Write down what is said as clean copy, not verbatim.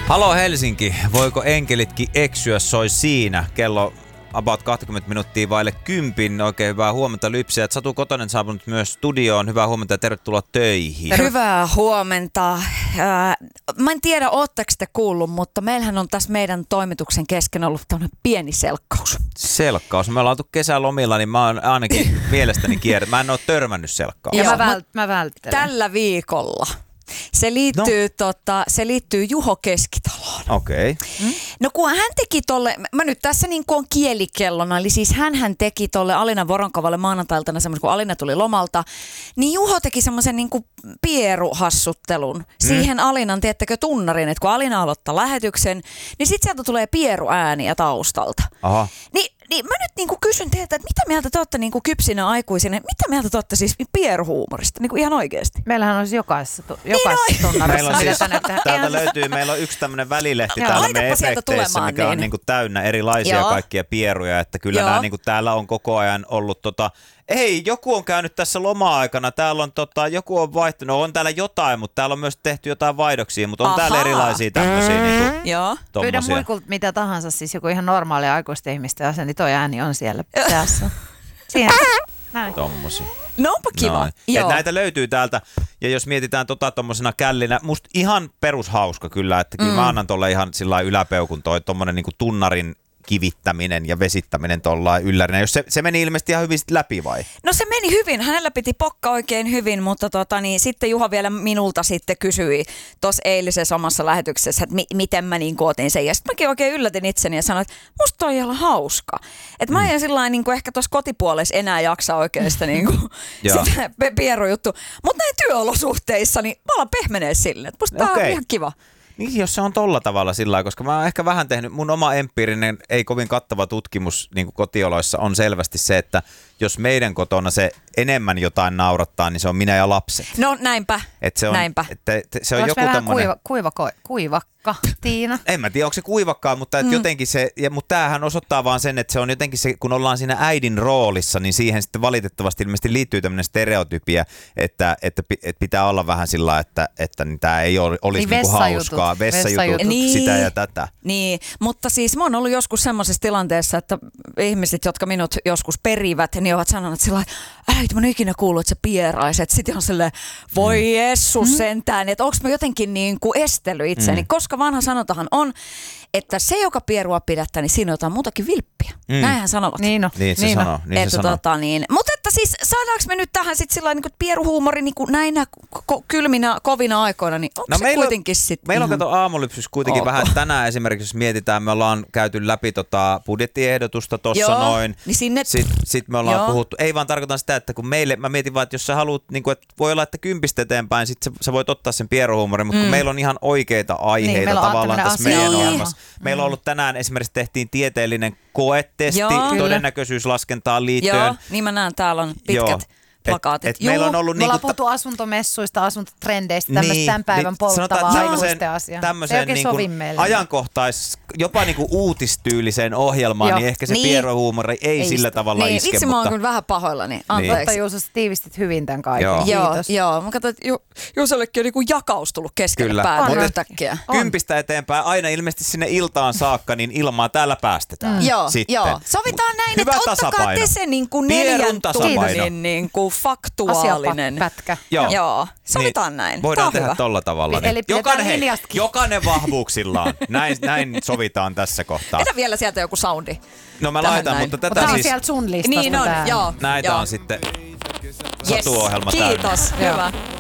Halo Helsinki, voiko enkelitkin eksyä, soi siinä. Kello about 20 minuuttia vaille 10. Oikein hyvää huomenta lypsiä. Satu Kotonen saapunut myös studioon. Hyvää huomenta ja tervetuloa töihin. Hyvää huomenta. Mä en tiedä, ootteko te kuullut, mutta meillähän on tässä meidän toimituksen kesken ollut tämmöinen pieni selkkaus. Selkkaus. Me ollaan oltu kesälomilla, niin mä oon ainakin mielestäni kierrä. Mä en oo törmännyt selkkaukseen. Joo, mä välttelen. Tällä viikolla. Se liittyy Juho Keskitaloon. Okei. No kun hän teki tolle, mä nyt tässä niin kuin on kielikellona, eli siis hän teki tolle Alina Voronkovalle maanantailtana semmoisen, kun Alina tuli lomalta, niin Juho teki semmoisen niin kuin pieruhassuttelun siihen Alinan, tiedättekö, tunnarin, että kun Alina aloittaa lähetyksen, niin sit sieltä tulee pieruääniä taustalta. Aha. Niin mä nyt niinku kysyn teiltä, että mitä mieltä te olette niinku kypsinä aikuisina, mitä mieltä te olette siis pieruhuumorista, niinku ihan oikeasti? Meillähän olisi jokaisessa tunnarissa. Meillä on siis, täältä löytyy, meillä on yksi tämmöinen välilehti täällä meidän efekteissä, mikä on niinku täynnä erilaisia kaikkia pieruja, että kyllä nämä niinku täällä on koko ajan ollut Hei, joku on käynyt tässä loma-aikana, täällä on joku on vaihtunut, on täällä jotain, mutta täällä on myös tehty jotain vaihdoksia, mutta on täällä erilaisia tämmöisiä Joo. Pyydän muikulta mitä tahansa, siis joku ihan normaali aikuisten ihmisten asia, niin toi ääni on siellä perässä. Siihen. Näin. Tommosia. No onpa kiva. Et näitä löytyy täältä, ja jos mietitään tommosena källinä, musta ihan perushauska kyllä, että kyllä mä annan tolle ihan sillä yläpeukun tommonen niinku tunnarin kivittäminen ja vesittäminen tollain yllärinä. Jos se meni ilmeisesti ihan hyvin läpi vai? No se meni hyvin. Hänellä piti pokka oikein hyvin, mutta sitten Juha vielä minulta sitten kysyi tuossa eilisessä omassa lähetyksessä, että miten mä niin otin sen. Ja sitten mäkin oikein yllätin itseni ja sanoin, että musta toi ihan hauska. Että mä en sillain niin ehkä tuossa kotipuolessa enää jaksa oikeasta niin sitä pierujuttu. Mutta näin työolosuhteissa, niin mä alan pehmenee silleen. Että musta tää on ihan kiva. Niin, jos se on tolla tavalla sillä, koska mä oon ehkä vähän tehnyt, mun oma empiirinen, ei kovin kattava tutkimus niin kuin kotioloissa on selvästi se, että jos meidän kotona se enemmän jotain naurattaa, niin se on minä ja lapset. No näinpä, näinpä. Se on joku tommoinen kuivakka, Tiina? En mä tiedä, onko se kuivakkaa, mutta jotenkin se, mutta tämähän osoittaa vaan sen, että se on jotenkin se, kun ollaan siinä äidin roolissa, niin siihen sitten valitettavasti ilmeisesti liittyy tämmöinen stereotypia, että pitää olla vähän sillä, että niin tämä ei olisi niin hauskaa, vessajutut, sitä ja tätä. Niin, mutta siis mä oon ollut joskus semmoisessa tilanteessa, että ihmiset, jotka minut joskus perivät, niin ovat sanoneet sillä lailla, äiti, mä en ikinä kuullut, että sä pieraiset. Sitten on silleen, voi Jessus sentään, että onko mä jotenkin niin kuin estellyt itseni, koska vanha sanotahan on, että se, joka pierua pidättää, niin siinä on jotain muutakin vilppiä. Näinhän sanovat. Niin se sanoo. Mutta että siis saadaanko me nyt tähän sitten sillä niin pieruhuumori niin näinä kylminä, kovina aikoina, niin onko se kuitenkin sitten? Meillä on kato aamulypsys kuitenkin vähän, tänään esimerkiksi, jos mietitään, me ollaan käyty läpi budjettiehdotusta tuossa noin. Niin sinne. Sitten me ollaan puhuttu, ei vaan tarkoitan sitä, että kun meille, mä mietin vaan, että jos sä haluat, niin kuin, että voi olla, että 10 eteenpäin, sitten sä voit ottaa sen pieruhuumorin, mutta kun meillä on ihan oikeita aiheita tavallaan tässä meidän ohjelmassa. Meillä on ollut tänään esimerkiksi tehtiin tieteellinen koetesti todennäköisyyslaskentaan liittyen. Joo, niin mä näen, täällä on pitkät plakaatit. Meillä on ollut me ollaan puhuttu asuntomessuista, asuntotrendeistä, tämmöistä tämän päivän polttavaa aikuisten asiaa. Tämmöiseen niin jopa niin kuin uutistyylisen ohjelmaan, niin ehkä se pieruhuumori ei sillä tavalla iske. Itse mä oon kyllä vähän pahoillani. Anteeksi. Mutta Juuso, sä tiivistit hyvin tämän kaiken. Joo. Mä katsoin, että Juusollekin on niin kuin jakaus tullut keskelle päätä yhtäkkiä. 10 eteenpäin, aina ilmeisesti sinne iltaan saakka, niin ilmaa täällä päästetään. Joo. Sovitaan näin, että ottakaa te se niin kuin 4 tunnin niin kuin faktuaalinen. Pätkä. Joo. Sovitaan näin. Voidaan tehdä tolla tavalla. Eli jokainen vahvuuksillaan. Näin sovitaan tässä kohtaa. Vedä vielä sieltä joku soundi. No mä laitan, mutta tätä siis... siis... sieltä sun listasta. Niin on, joo. Näitä on sitten Satu-ohjelma Kiitos, hyvä.